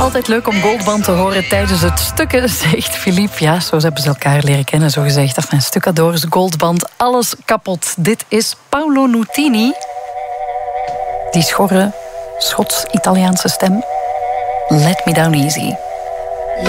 Altijd leuk om Goldband te horen tijdens het stukken, zegt Philippe. Ja, zo hebben ze elkaar leren kennen, zo gezegd. Enfin, Stucadores, Goldband, alles kapot. Dit is Paolo Nutini. Die schorre, Schots-Italiaanse stem. Let Me Down Easy.